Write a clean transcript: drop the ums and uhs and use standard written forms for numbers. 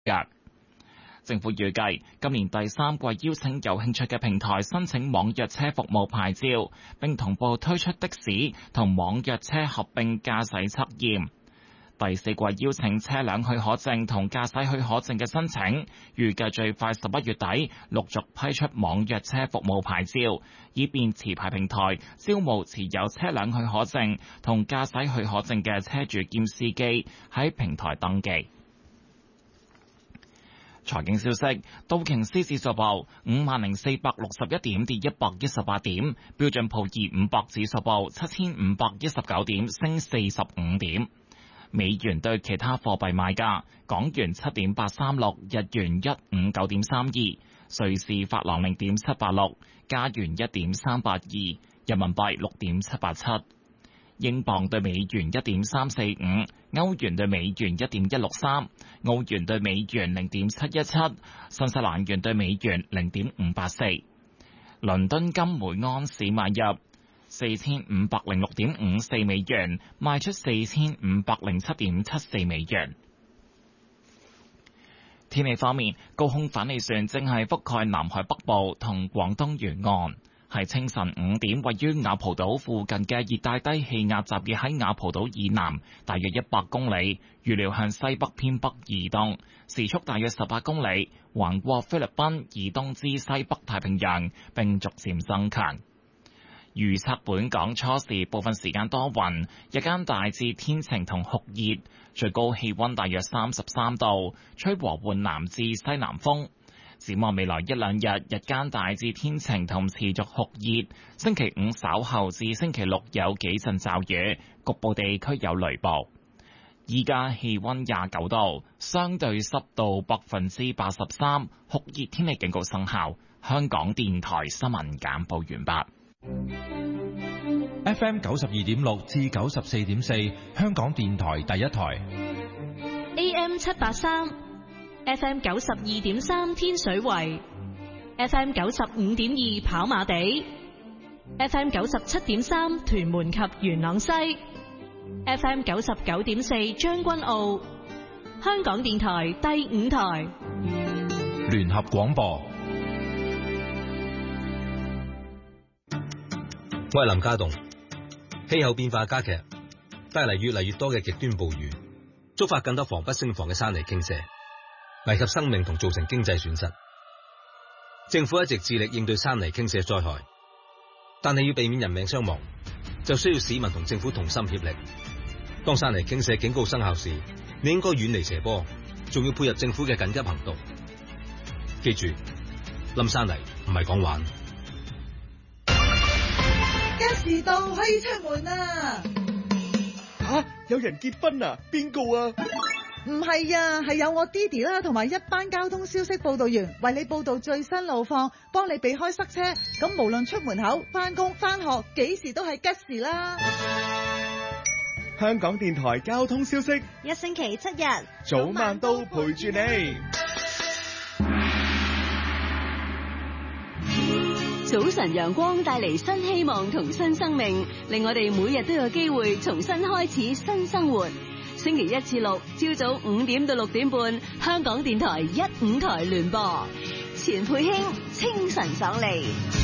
約。政府預計今年第3季邀請有興趣嘅平台申請網約車服務牌照，並同步推出的士同網約車合併駕駛測驗。第4季邀請車輛許可證同駕駛許可證嘅申請，預計最快11月底陸續批出網約車服務牌照，以便持牌平台招募持有車輛許可證同駕駛許可證嘅車主兼司機喺平台登記。財經消息，道瓊斯指數報50,461點，跌118點；標準普爾500指數報7,519點，升45點。美元對其他貨幣賣價：港元7.836，日元159.32，瑞士法郎0.786，加元1.382，人民幣6.787。英鎊對美元1.345，歐元對美元1.163，澳元對美元0.717，新西蘭元對美元0.584。倫敦金每盎司買入4506.54美元，賣出4507.74美元。天氣方面，高空反氣旋正係覆蓋南海北部同廣東沿岸。係清晨5點，位於雅蒲島附近嘅熱帶低氣壓集結喺雅蒲島以南大約100公里，預料向西北偏北移動，時速大約18公里，橫過菲律賓，移東至西北太平洋，並逐漸增強。預測本港初時部分時間多雲，日間大致天晴同酷熱，最高氣溫大約33度，吹和緩南至西南風。展望未來一兩日，日間大致天晴同持續酷熱。星期5稍後至星期6有幾陣驟雨，局部地區有雷暴。依家氣溫29度，相對濕度83%，酷熱天氣警告生效。香港電台新聞簡報完畢。 FM 92.6至94.4，香港電台第一台。 AM 783，FM 92.3天水圍，FM 95.2跑馬地，FM 97.3屯門及元朗西，FM 99.4將軍澳。香港電台第5台聯合廣播。 我係林家棟。氣候變化加劇，帶嚟越嚟越多嘅極端暴雨，觸發更多防不勝防嘅山泥傾瀉，危及生命同造成經濟損失。政府一直致力應對山泥傾瀉災害，但係要避免人命傷亡，就需要市民同政府同心協力。當山泥傾瀉警告生效時，你應該遠離斜坡，仲要配合政府嘅緊急行動。記住，冧山泥唔係講玩。 吉時到可以出門啦！ 吓，有人結婚啊？邊個啊？ 唔係啊，係有我 Didi 啦，同埋一班交通消息報道員為你報道最新路況，幫你避開塞車。咁無論出門口、翻工、翻學，幾時都係吉時啦！ 香港電台交通消息， 一星期7日， 早晚都陪住你。 早晨陽光帶嚟新希望同新生命，令我哋每日都有機會重新開始新生活。星期1至6朝早5點到6點半，香港電台1、5台聯播，錢佩卿清晨爽利。